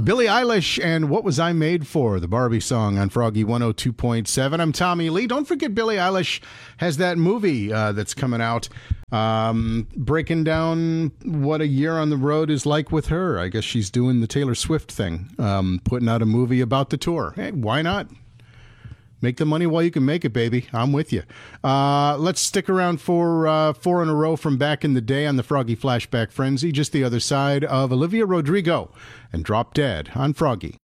Billie Eilish and What Was I Made For, the Barbie song on Froggy 102.7. I'm Tommy Lee. Don't forget Billie Eilish has that movie that's coming out, breaking down what a year on the road is like with her. I guess she's doing the Taylor Swift thing, putting out a movie about the tour. Hey, why not? Make the money while you can make it, baby. I'm with you. Let's stick around for 4 in a row from back in the day on the Froggy Flashback Frenzy, just the other side of Olivia Rodrigo and Drop Dead on Froggy.